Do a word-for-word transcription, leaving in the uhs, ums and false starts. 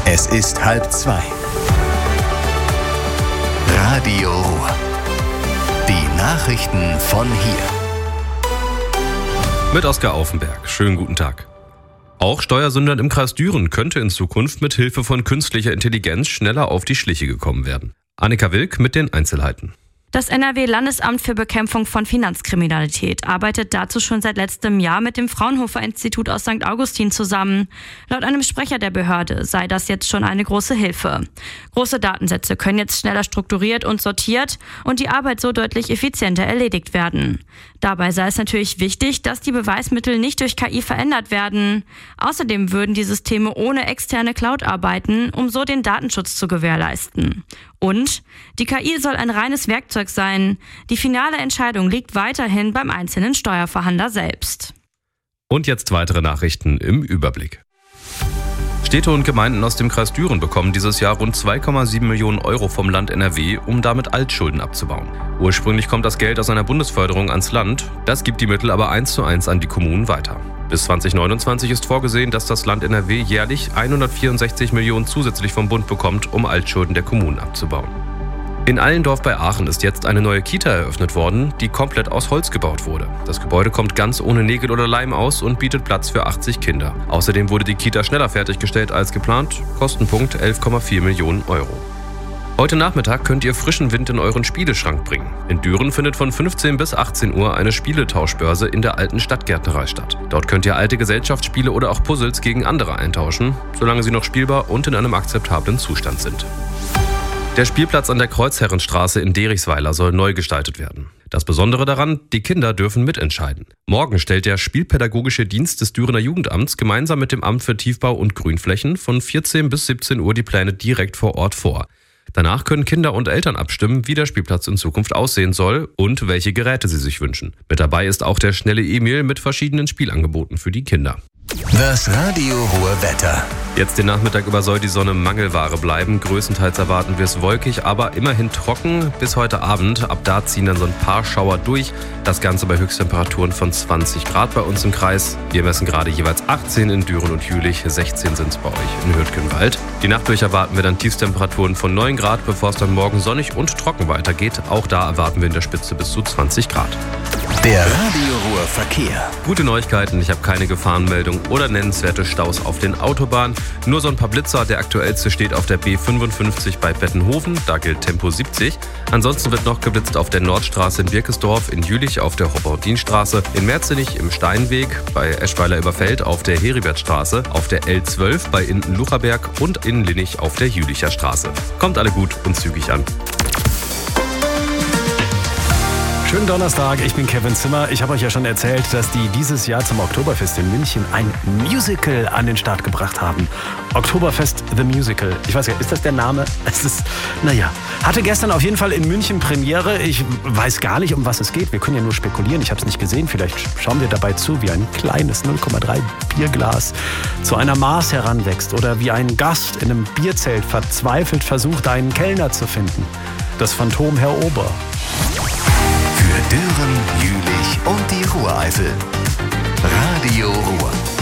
Es ist halb zwei. Radio Ruhr. Die Nachrichten von hier. Mit Oskar Aufenberg. Schönen guten Tag. Auch Steuersündern im Kreis Düren könnte in Zukunft mit Hilfe von künstlicher Intelligenz schneller auf die Schliche gekommen werden. Annika Wilk mit den Einzelheiten. Das N R W-Landesamt für Bekämpfung von Finanzkriminalität arbeitet dazu schon seit letztem Jahr mit dem Fraunhofer-Institut aus Sankt Augustin zusammen. Laut einem Sprecher der Behörde sei das jetzt schon eine große Hilfe. Große Datensätze können jetzt schneller strukturiert und sortiert und die Arbeit so deutlich effizienter erledigt werden. Dabei sei es natürlich wichtig, dass die Beweismittel nicht durch K I verändert werden. Außerdem würden die Systeme ohne externe Cloud arbeiten, um so den Datenschutz zu gewährleisten. Und die K I soll ein reines Werkzeug sein. Die finale Entscheidung liegt weiterhin beim einzelnen Steuerfahnder selbst. Und jetzt weitere Nachrichten im Überblick. Städte und Gemeinden aus dem Kreis Düren bekommen dieses Jahr rund zwei Komma sieben Millionen Euro vom Land N R W, um damit Altschulden abzubauen. Ursprünglich kommt das Geld aus einer Bundesförderung ans Land, das gibt die Mittel aber eins zu eins an die Kommunen weiter. Bis zwanzig neunundzwanzig ist vorgesehen, dass das Land N R W jährlich hundertvierundsechzig Millionen zusätzlich vom Bund bekommt, um Altschulden der Kommunen abzubauen. In Allendorf bei Aachen ist jetzt eine neue Kita eröffnet worden, die komplett aus Holz gebaut wurde. Das Gebäude kommt ganz ohne Nägel oder Leim aus und bietet Platz für achtzig Kinder. Außerdem wurde die Kita schneller fertiggestellt als geplant, Kostenpunkt elf Komma vier Millionen Euro. Heute Nachmittag könnt ihr frischen Wind in euren Spieleschrank bringen. In Düren findet von fünfzehn bis achtzehn Uhr eine Spieletauschbörse in der alten Stadtgärtnerei statt. Dort könnt ihr alte Gesellschaftsspiele oder auch Puzzles gegen andere eintauschen, solange sie noch spielbar und in einem akzeptablen Zustand sind. Der Spielplatz an der Kreuzherrenstraße in Derichsweiler soll neu gestaltet werden. Das Besondere daran, die Kinder dürfen mitentscheiden. Morgen stellt der Spielpädagogische Dienst des Dürener Jugendamts gemeinsam mit dem Amt für Tiefbau und Grünflächen von vierzehn bis siebzehn Uhr die Pläne direkt vor Ort vor. Danach können Kinder und Eltern abstimmen, wie der Spielplatz in Zukunft aussehen soll und welche Geräte sie sich wünschen. Mit dabei ist auch der schnelle Emil mit verschiedenen Spielangeboten für die Kinder. Das Radio Ruhr Wetter. Jetzt den Nachmittag über soll die Sonne Mangelware bleiben. Größtenteils erwarten wir es wolkig, aber immerhin trocken bis heute Abend. Ab da ziehen dann so ein paar Schauer durch. Das Ganze bei Höchsttemperaturen von zwanzig Grad bei uns im Kreis. Wir messen gerade jeweils achtzehn in Düren und Jülich, sechzehn sind es bei euch in Hürtgenwald. Die Nacht durch erwarten wir dann Tiefstemperaturen von neun Grad, bevor es dann morgen sonnig und trocken weitergeht. Auch da erwarten wir in der Spitze bis zu zwanzig Grad. Der Radio Ruhr Verkehr. Gute Neuigkeiten, ich habe keine Gefahrenmeldung oder nennenswerte Staus auf den Autobahnen. Nur so ein paar Blitzer, der aktuellste steht auf der B fünfundfünfzig bei Bettenhofen, da gilt Tempo siebzig. Ansonsten wird noch geblitzt auf der Nordstraße in Birkesdorf, in Jülich auf der Hopperdinstraße, in Merzenich im Steinweg, bei Eschweiler-Überfeld auf der Heribertstraße, auf der L zwölf bei Inten-Lucherberg und in Linnich auf der Jülicher Straße. Kommt alle gut und zügig an. Schönen Donnerstag, ich bin Kevin Zimmer. Ich habe euch ja schon erzählt, dass die dieses Jahr zum Oktoberfest in München ein Musical an den Start gebracht haben. Oktoberfest The Musical. Ich weiß ja, ist das der Name? Es ist, naja, hatte gestern auf jeden Fall in München Premiere. Ich weiß gar nicht, um was es geht. Wir können ja nur spekulieren. Ich habe es nicht gesehen. Vielleicht schauen wir dabei zu, wie ein kleines null Komma drei Bierglas zu einer Maß heranwächst oder wie ein Gast in einem Bierzelt verzweifelt versucht, einen Kellner zu finden. Das Phantom Herr Ober. Für Düren, Jülich und die Ruhreifel. Radio Ruhr.